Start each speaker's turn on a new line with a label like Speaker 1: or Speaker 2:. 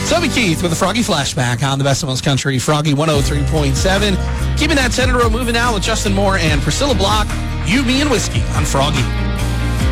Speaker 1: Toby Keith with a Froggy Flashback on the Best of Most Country, Froggy 103.7. Keeping that 10 in a row moving now with Justin Moore and Priscilla Block, You, Me, and Whiskey on Froggy.